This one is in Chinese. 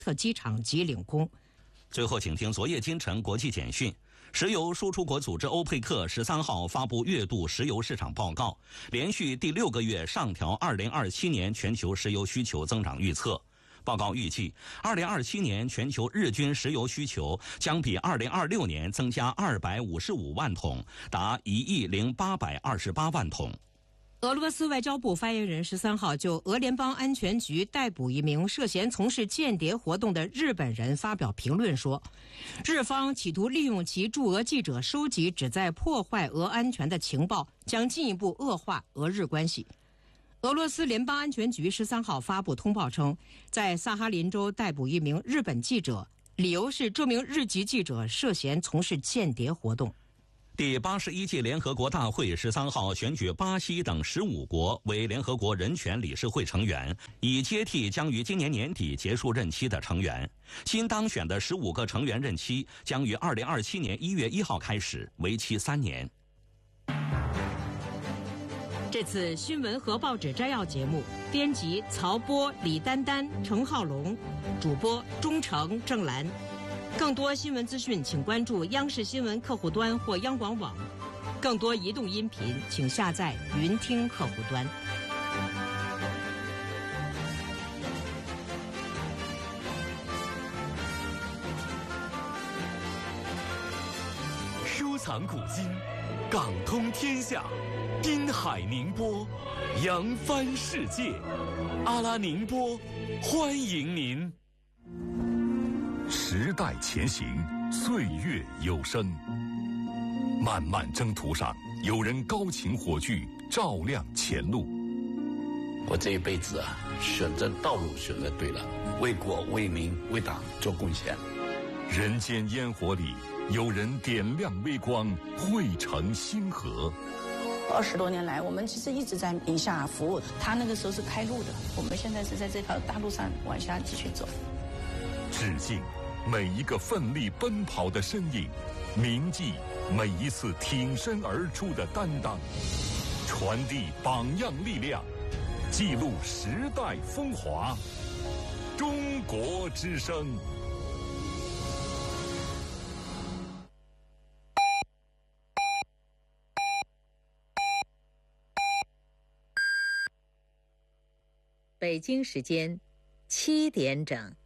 特机场即领空。 最后，请听昨夜今晨国际简讯。石油输出国组织欧佩克13号发布月度石油市场报告，连续第6个月上调2027年全球石油需求增长预测。报告预计，2027年全球日均石油需求将比2026年增加255万桶，达1亿0828万桶。 俄罗斯外交部发言人13号就俄联邦安全局逮捕一名涉嫌从事间谍活动的日本人发表评论说，日方企图利用其驻俄记者收集旨在破坏俄安全的情报，将进一步恶化俄日关系。俄罗斯联邦安全局13号发布通报称，在萨哈林州逮捕一名日本记者，理由是这名日籍记者涉嫌从事间谍活动。 第81届联合国大会13号选举巴西等15国为联合国人权理事会成员，以接替将于今年年底结束任期的成员。新当选的15个成员任期将于2027年1月1号开始，为期3年。 这次新闻和报纸摘要节目，编辑曹波、李丹丹、程浩龙，主播钟诚、郑兰。更多新闻资讯，请关注央视新闻客户端或央广网。更多移动音频，请下载云听客户端。 收藏古今，港通天下，滨海宁波，扬帆世界。阿拉宁波，欢迎您。时代前行，岁月有声。漫漫征途上，有人高擎火炬，照亮前路。 我这一辈子啊，选择道路选择对了，为国为民为党做贡献。 人间烟火里，有人点亮微光，汇成星河。 20多年来，我们其实一直在宁夏服务，他那个时候是开路的，我们现在是在这条大路上往下继续走。 致敬每一个奋力奔跑的身影，铭记每一次挺身而出的担当，传递榜样力量，记录时代风华。中国之声。 北京时间7点整。